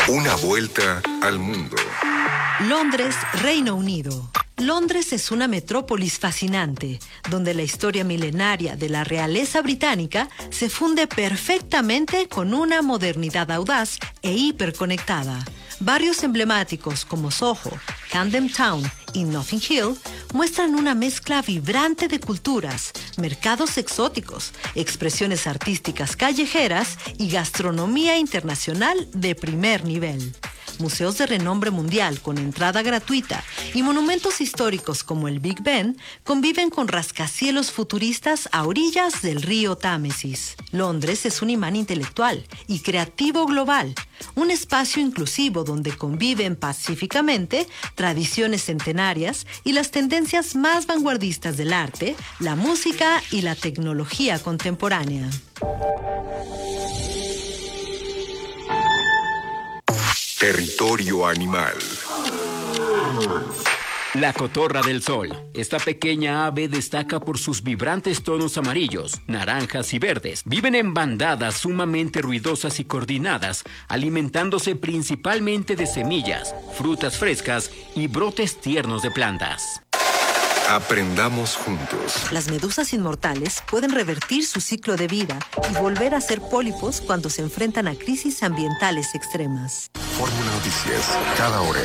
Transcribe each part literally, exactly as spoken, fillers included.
Una vuelta al mundo. Londres, Reino Unido. Londres es una metrópolis fascinante, donde la historia milenaria de la realeza británica se funde perfectamente con una modernidad audaz e hiperconectada. Barrios emblemáticos como Soho, Camden Town y Notting Hill muestran una mezcla vibrante de culturas, mercados exóticos, expresiones artísticas callejeras y gastronomía internacional de primer nivel. Museos de renombre mundial con entrada gratuita y monumentos históricos como el Big Ben conviven con rascacielos futuristas a orillas del río Támesis. Londres es un imán intelectual y creativo global, un espacio inclusivo donde conviven pacíficamente tradiciones centenarias y las tendencias más vanguardistas del arte, la música y la tecnología contemporánea. Territorio animal. La cotorra del sol. Esta pequeña ave destaca por sus vibrantes tonos amarillos, naranjas y verdes. Viven en bandadas sumamente ruidosas y coordinadas, alimentándose principalmente de semillas, frutas frescas y brotes tiernos de plantas. Aprendamos juntos. Las medusas inmortales pueden revertir su ciclo de vida y volver a ser pólipos cuando se enfrentan a crisis ambientales extremas. Fórmula Noticias, cada hora.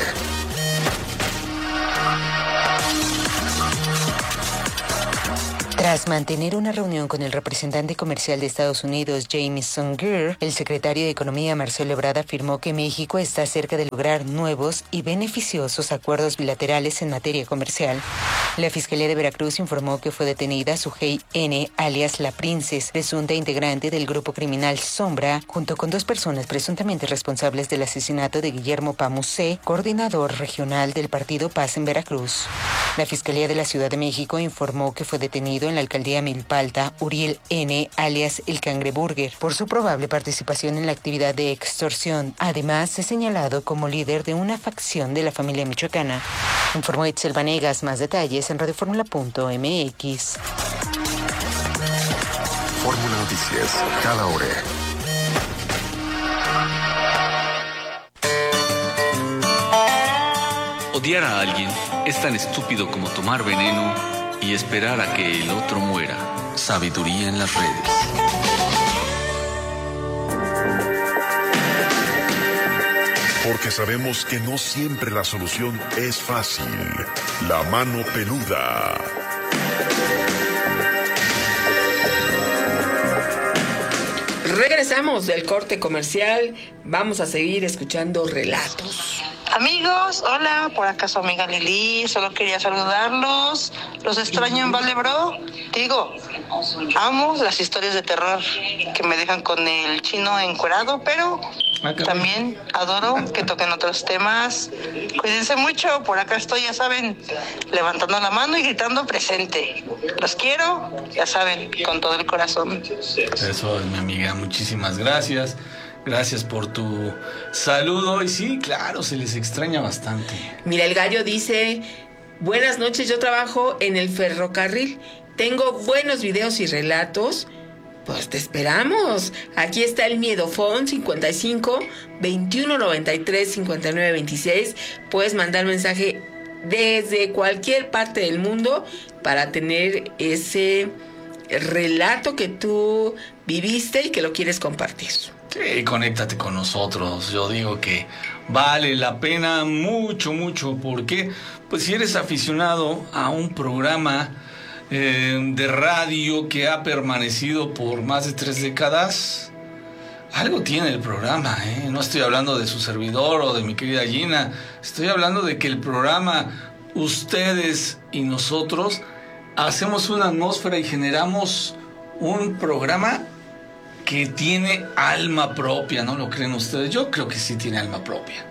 Tras mantener una reunión con el representante comercial de Estados Unidos, Jamieson Greer, el secretario de Economía, Marcelo Ebrard, afirmó que México está cerca de lograr nuevos y beneficiosos acuerdos bilaterales en materia comercial. La Fiscalía de Veracruz informó que fue detenida Sujei N., alias La Princess, presunta integrante del grupo criminal Sombra, junto con dos personas presuntamente responsables del asesinato de Guillermo Pamusé, coordinador regional del partido Paz en Veracruz. La Fiscalía de la Ciudad de México informó que fue detenido en la alcaldía Milpalta Uriel N., alias El Cangreburger, por su probable participación en la actividad de extorsión. Además, es señalado como líder de una facción de la familia michoacana. Informó Itzel Vanegas. Más detalles en radioformula punto m x. Fórmula Noticias, cada hora. Odiar a alguien es tan estúpido como tomar veneno y esperar a que el otro muera. Sabiduría en las redes. Porque sabemos que no siempre la solución es fácil. La mano peluda. Regresamos del corte comercial. Vamos a seguir escuchando relatos. Amigos, hola, por acá su amiga Lili, solo quería saludarlos, los extraño en Valebro, digo, amo las historias de terror que me dejan con el chino encuerado, pero también adoro que toquen otros temas. Cuídense mucho, por acá estoy, ya saben, levantando la mano y gritando presente. Los quiero, ya saben, con todo el corazón. Eso es, mi amiga, muchísimas gracias. Gracias por tu saludo. Y sí, claro, se les extraña bastante. Mira, el gallo dice: buenas noches, yo trabajo en el ferrocarril. Tengo buenos videos y relatos. Pues te esperamos. Aquí está el Miedofón cincuenta y cinco, veintiuno noventa y tres, cincuenta y nueve veintiséis. Puedes mandar mensaje desde cualquier parte del mundo para tener ese relato que tú viviste y que lo quieres compartir. Sí, conéctate con nosotros. Yo digo que vale la pena mucho, mucho, porque pues si eres aficionado a un programa eh, de radio que ha permanecido por más de tres décadas, algo tiene el programa, ¿eh? No estoy hablando de su servidor o de mi querida Gina, estoy hablando de que el programa, ustedes y nosotros, hacemos una atmósfera y generamos un programa que tiene alma propia, ¿no lo creen ustedes? Yo creo que sí tiene alma propia.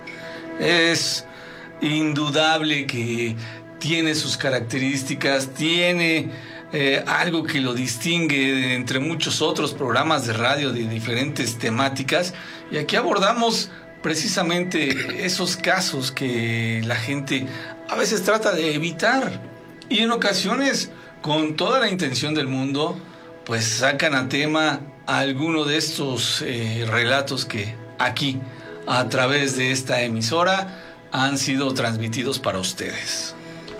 Es indudable que tiene sus características, tiene eh, algo que lo distingue entre muchos otros programas de radio de diferentes temáticas. Y aquí abordamos precisamente esos casos que la gente a veces trata de evitar. Y en ocasiones, con toda la intención del mundo, pues sacan a tema alguno de estos eh, relatos que aquí a través de esta emisora han sido transmitidos para ustedes.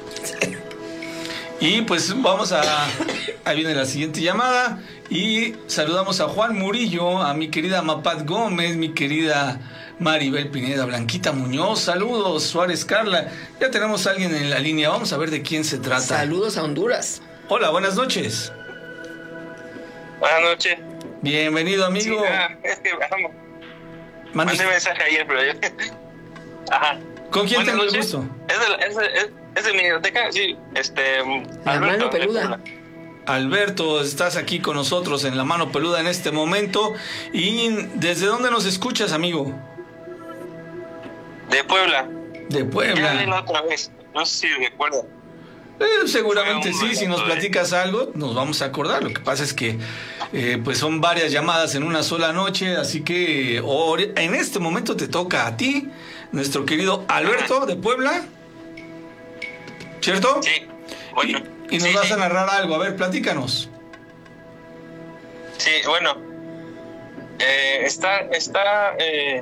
Y pues vamos a... Ahí viene la siguiente llamada y saludamos a Juan Murillo, a mi querida Mapat Gómez, mi querida Maribel Pineda, Blanquita Muñoz, saludos, Suárez Carla. Ya tenemos a alguien en la línea, vamos a ver de quién se trata. Saludos a Honduras. Hola, buenas noches. Buenas noches. Bienvenido, amigo. Sí, ah, es que vamos. Mande Mandé mensaje ayer, pero yo... Ajá. ¿Con quién Buenas tengo el noches. gusto? Es de, es, de, es, es de mi biblioteca, sí. Este... La Alberto, mano peluda. de Puebla. Alberto, estás aquí con nosotros en La Mano Peluda en este momento. ¿Y desde dónde nos escuchas, amigo? De Puebla. De Ya Puebla. hablé la otra vez. No sé si recuerda. Eh, seguramente Fue un sí, si nos momento de- platicas algo, nos vamos a acordar. Lo que pasa es que eh, pues son varias llamadas en una sola noche, así que ori- en este momento te toca a ti, nuestro querido Alberto de Puebla, ¿cierto? Sí. Bueno. Y, y nos sí, vas sí. a narrar algo, a ver, platícanos. Sí, bueno. Eh, está... está eh,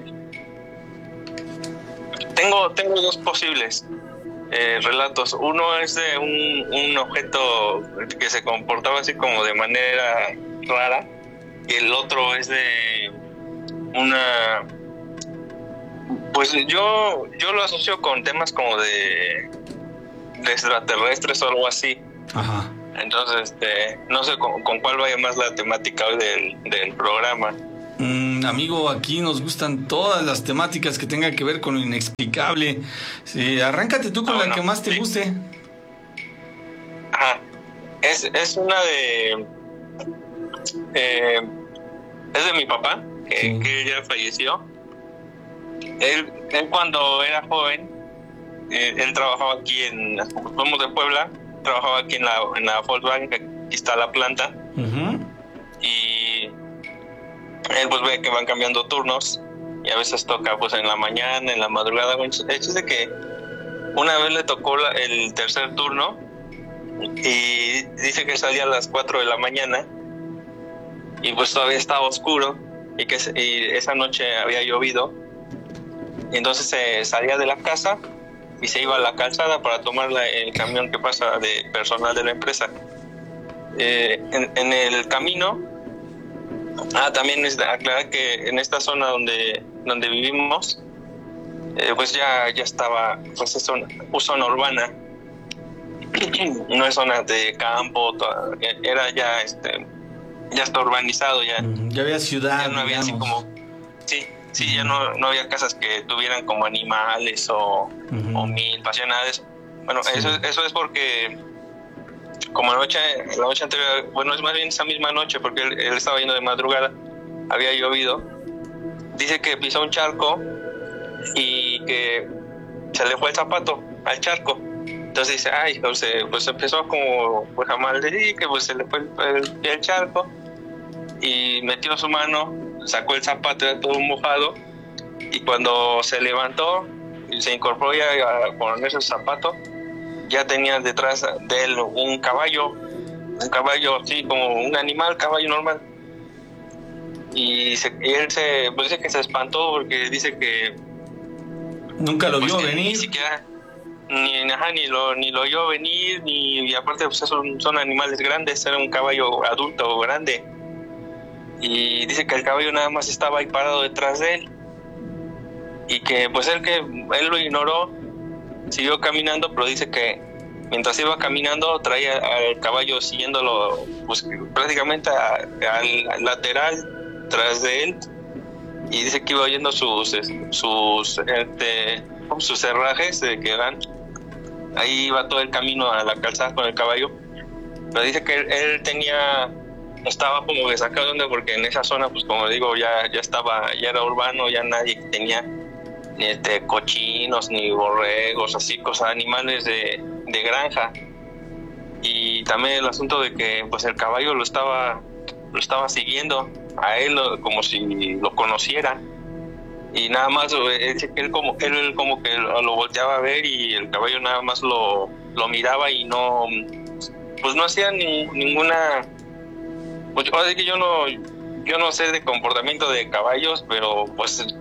tengo, tengo dos posibles eh, relatos. Uno es de un, un objeto que se comportaba así como de manera rara. Y el otro es de una... Pues yo, yo lo asocio con temas como de, de extraterrestres o algo así. Ajá. Entonces, este, no sé con, con cuál vaya más la temática hoy del, del programa. Mm, amigo, aquí nos gustan todas las temáticas que tengan que ver con lo inexplicable. Sí, arráncate tú con Ah, la bueno, que más te sí. guste. Ajá. Es, es una de... Eh, es de mi papá, que, Sí. que ya falleció. Él, él cuando era joven, eh, él trabajaba aquí en... Somos de Puebla, trabajaba aquí en la, en la Volkswagen, que aquí está la planta. Ujú. Y él pues ve que van cambiando turnos y a veces toca pues en la mañana, en la madrugada. El hecho es de que una vez le tocó la, el tercer turno y dice que salía a las cuatro de la mañana y pues todavía estaba oscuro y que y esa noche había llovido. Y entonces se salía de la casa y se iba a la calzada para tomar la, el camión que pasa de personal de la empresa. Eh, en, en el camino, ah, también es de aclarar que en esta zona donde, donde vivimos, eh, pues ya, ya estaba, pues es zona, es zona urbana, no es zona de campo, toda, era ya, este, ya está urbanizado, ya, Mm, Ya había ciudad, ya no había así digamos. como, sí, sí, ya no, no había casas que tuvieran como animales o, Ujú. o milpas, ya nada de eso. Bueno, Sí. eso, eso es porque como la noche, la noche anterior, bueno, es más bien esa misma noche, porque él, él estaba yendo de madrugada, había llovido. Dice que pisó un charco y que se le fue el zapato al charco. Entonces dice, ay, pues, eh, pues empezó como pues, a maldecir, que pues se le fue el, el, el charco y metió su mano, sacó el zapato, ya todo mojado, y cuando se levantó y se incorporó ya a ponerse el zapato, ya tenía detrás de él un caballo, un caballo así como un animal, caballo normal. Y, se, y él se, pues dice que se espantó porque dice que Nunca lo pues, vio que venir. ni siquiera ni, ajá, ni lo ni lo oyó venir, ni y aparte pues son, son animales grandes, era un caballo adulto grande. Y dice que el caballo nada más estaba ahí parado detrás de él y que pues él que él lo ignoró, siguió caminando, pero dice que mientras iba caminando traía al caballo siguiéndolo pues prácticamente a, al, al lateral tras de él, y dice que iba oyendo sus sus este, sus herrajes de que van ahí, iba todo el camino a la calzada con el caballo, pero dice que él, él tenía estaba como que sacado de onda porque en esa zona pues como digo ya ya estaba ya era urbano, ya nadie tenía ni este, cochinos, ni borregos, así, cosas, animales de, de granja. Y también el asunto de que pues el caballo lo estaba lo estaba siguiendo a él como si lo conociera. Y nada más él, él como él como que lo, lo volteaba a ver y el caballo nada más lo, lo miraba y no pues no hacía ni, ninguna pues ahora sí que yo no yo no sé de comportamiento de caballos, pero pues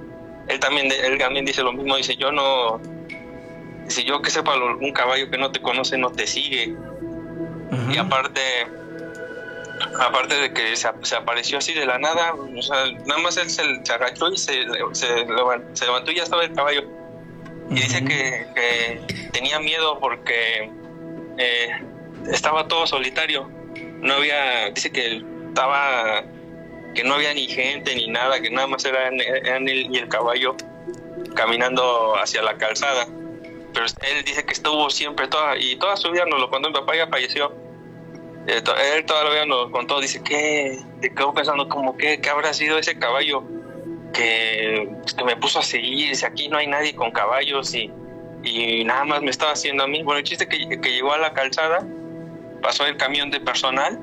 él también, él también dice lo mismo, dice, yo no, dice, yo que sepa, un caballo que no te conoce no te sigue. Uh-huh. Y aparte, aparte de que se, se apareció así de la nada, o sea, nada más él se, se agachó y se, se, levantó, se levantó y ya estaba el caballo. Y dice uh-huh. que, que tenía miedo porque eh, estaba todo solitario. No había, dice que estaba, que no había ni gente ni nada, que nada más eran, eran él y el caballo caminando hacia la calzada. Pero él dice que estuvo siempre toda, y toda su vida nos lo contó. Mi papá ya falleció. Eh, to, él todavía nos contó, dice que te quedó pensando como que, que habrá sido ese caballo que, que me puso a seguir. Dice, aquí no hay nadie con caballos y, y nada más me estaba haciendo a mí. Bueno, el chiste que, que llegó a la calzada, pasó el camión de personal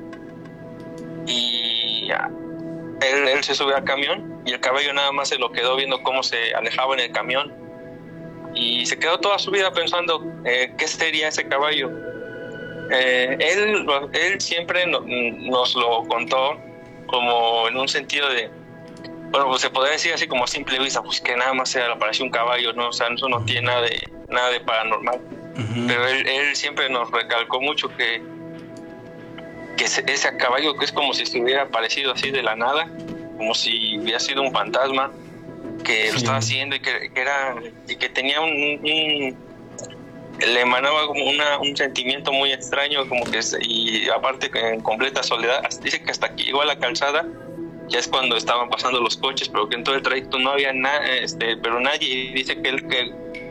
y ya, él, él se subió al camión y el caballo nada más se lo quedó viendo cómo se alejaba en el camión y se quedó toda su vida pensando eh, qué sería ese caballo. Eh, él, él siempre no, nos lo contó como en un sentido de, bueno, pues se podría decir así como a simple vista, pues que nada más se le apareció un caballo, ¿no? O sea, eso no tiene nada de, nada de paranormal. Uh-huh. Pero él, él siempre nos recalcó mucho que, que ese, ese caballo que es como si se hubiera aparecido así de la nada, como si hubiera sido un fantasma que sí. lo estaba haciendo y que, que era y que tenía un, un le emanaba como una, un sentimiento muy extraño, como que y aparte en completa soledad. Dice que hasta que llegó a la calzada ya es cuando estaban pasando los coches, pero que en todo el trayecto no había nada, este, pero nadie. Y dice que él que